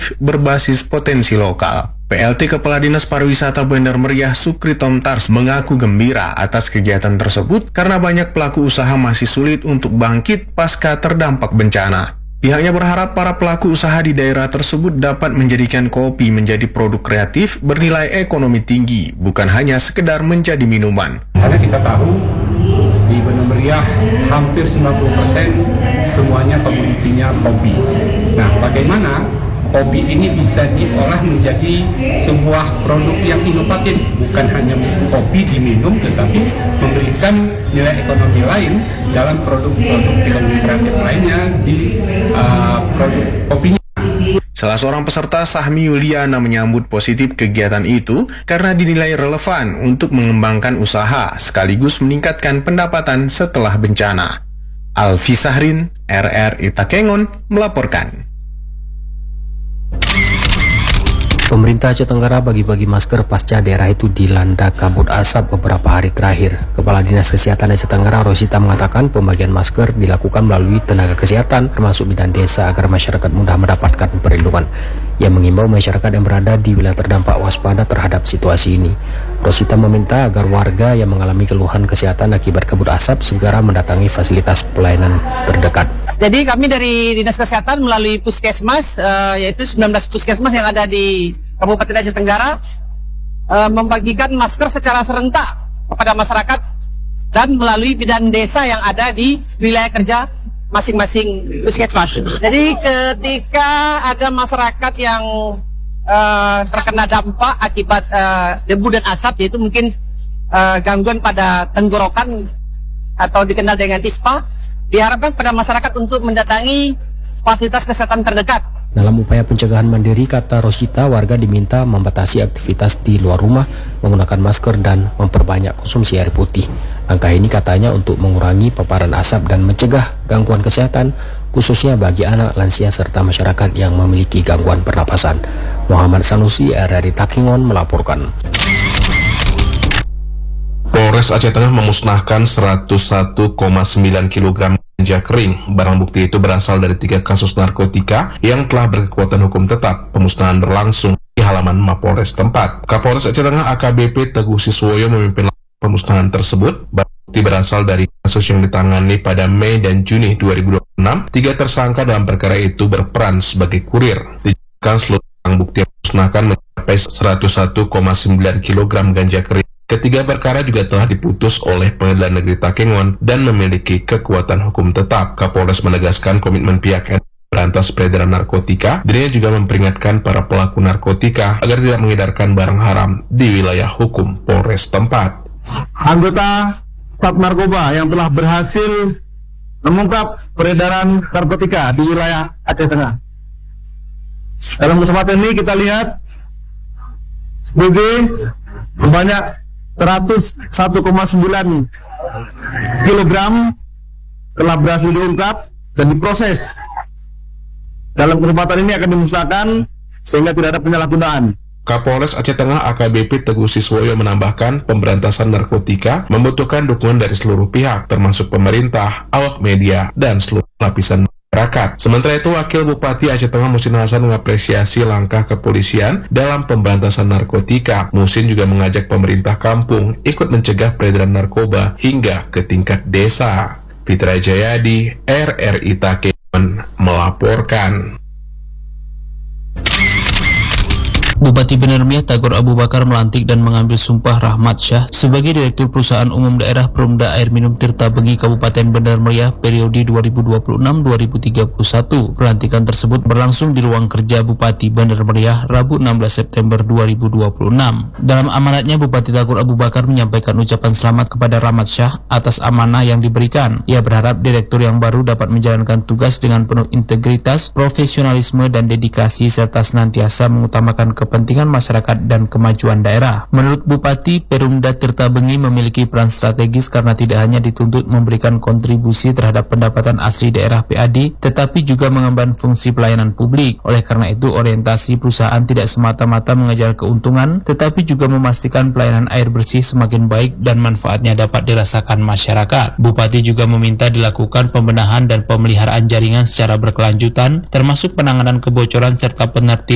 kreatif berbasis potensi lokal. PLT Kepala Dinas Pariwisata Bandar Meriah Sukri Tomtars mengaku gembira atas kegiatan tersebut karena banyak pelaku usaha masih sulit untuk bangkit pasca terdampak bencana. Pihaknya berharap para pelaku usaha di daerah tersebut dapat menjadikan kopi menjadi produk kreatif bernilai ekonomi tinggi, bukan hanya sekedar menjadi minuman. Karena kita tahu di Bandar Meriah hampir 90% semuanya komoditinya kopi. Nah, bagaimana kopi ini bisa diolah menjadi sebuah produk yang inovatif, bukan hanya kopi diminum, tetapi memberikan nilai ekonomi lain dalam produk-produk ekonomi kreatif lainnya di produk kopinya. Salah seorang peserta, Sahmi Yuliana, menyambut positif kegiatan itu karena dinilai relevan untuk mengembangkan usaha sekaligus meningkatkan pendapatan setelah bencana. Alfi Sahrin, RRI Takengon, melaporkan. Pemerintah Aceh Tenggara bagi-bagi masker pasca daerah itu dilanda kabut asap beberapa hari terakhir. Kepala Dinas Kesehatan Aceh Tenggara Rosita mengatakan pembagian masker dilakukan melalui tenaga kesehatan termasuk bidan desa agar masyarakat mudah mendapatkan perlindungan. Ia mengimbau masyarakat yang berada di wilayah terdampak waspada terhadap situasi ini. Rosita meminta agar warga yang mengalami keluhan kesehatan akibat kabut asap segera mendatangi fasilitas pelayanan terdekat. Jadi kami dari Dinas Kesehatan melalui Puskesmas, yaitu 19 Puskesmas yang ada di Kabupaten Aceh Tenggara, membagikan masker secara serentak kepada masyarakat dan melalui bidan desa yang ada di wilayah kerja masing-masing puskesmas. Jadi ketika ada masyarakat yang terkena dampak akibat debu dan asap, yaitu mungkin gangguan pada tenggorokan atau dikenal dengan TISPA, diharapkan pada masyarakat untuk mendatangi fasilitas kesehatan terdekat. Dalam upaya pencegahan mandiri, kata Rosita, warga diminta membatasi aktivitas di luar rumah, menggunakan masker dan memperbanyak konsumsi air putih. Langkah ini katanya untuk mengurangi paparan asap dan mencegah gangguan kesehatan, khususnya bagi anak, lansia, serta masyarakat yang memiliki gangguan pernapasan. Muhammad Sanusi, RRI Takengon, melaporkan. Polres Aceh Tengah memusnahkan 101,9 kg ganja kering. Barang bukti itu berasal dari 3 kasus narkotika yang telah berkekuatan hukum tetap. Pemusnahan berlangsung di halaman Mapolres tempat. Kapolres Aceh Tengah AKBP Teguh Siswoyo memimpin pemusnahan tersebut. Barang bukti berasal dari kasus yang ditangani pada Mei dan Juni 2026. 3 tersangka dalam perkara itu berperan sebagai kurir. Dijelaskan seluruh barang bukti yang dimusnahkan mencapai 101,9 kg ganja kering. Ketiga perkara juga telah diputus oleh Pengadilan Negeri Takengon dan memiliki kekuatan hukum tetap. Kapolres menegaskan komitmen pihaknya berantas peredaran narkotika. Dirinya juga memperingatkan para pelaku narkotika agar tidak mengedarkan barang haram di wilayah hukum Polres tempat. Anggota staf narkoba yang telah berhasil mengungkap peredaran narkotika di wilayah Aceh Tengah. Dalam kesempatan ini kita lihat BG sebanyak 101,9 kg telah berhasil diungkap dan diproses. Dalam kesempatan ini akan dimusnahkan sehingga tidak ada penyalahgunaan. Kapolres Aceh Tengah AKBP Teguh Siswoyo menambahkan pemberantasan narkotika membutuhkan dukungan dari seluruh pihak termasuk pemerintah, awak media, dan seluruh lapisan masyarakat. Sementara itu, Wakil Bupati Aceh Tengah Musin Hasan mengapresiasi langkah kepolisian dalam pemberantasan narkotika. Musin juga mengajak pemerintah kampung ikut mencegah peredaran narkoba hingga ke tingkat desa. Fitra Jayadi, RRI Takengon, melaporkan. Bupati Bandar Meriah Tagor Abu Bakar melantik dan mengambil sumpah Rahmat Syah sebagai Direktur Perusahaan Umum Daerah Perumda Air Minum Tirta Bengi Kabupaten Bandar Meriah periode 2026-2031. Pelantikan tersebut berlangsung di ruang kerja Bupati Bandar Meriah Rabu 16 September 2026. Dalam amanatnya, Bupati Tagor Abu Bakar menyampaikan ucapan selamat kepada Rahmat Syah atas amanah yang diberikan. Ia berharap direktur yang baru dapat menjalankan tugas dengan penuh integritas, profesionalisme, dan dedikasi serta senantiasa mengutamakan kepentingan masyarakat dan kemajuan daerah. Menurut Bupati, Perumda Tirta Bengi memiliki peran strategis karena tidak hanya dituntut memberikan kontribusi terhadap pendapatan asli daerah PAD, tetapi juga mengemban fungsi pelayanan publik. Oleh karena itu, orientasi perusahaan tidak semata-mata mengejar keuntungan, tetapi juga memastikan pelayanan air bersih semakin baik dan manfaatnya dapat dirasakan masyarakat. Bupati juga meminta dilakukan pembenahan dan pemeliharaan jaringan secara berkelanjutan, termasuk penanganan kebocoran serta penertiban